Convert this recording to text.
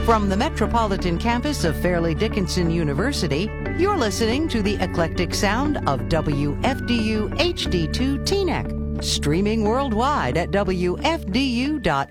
From the metropolitan campus of Fairleigh Dickinson University, you're listening to the eclectic sound of WFDU HD2 Teaneck, streaming worldwide at WFDU.org.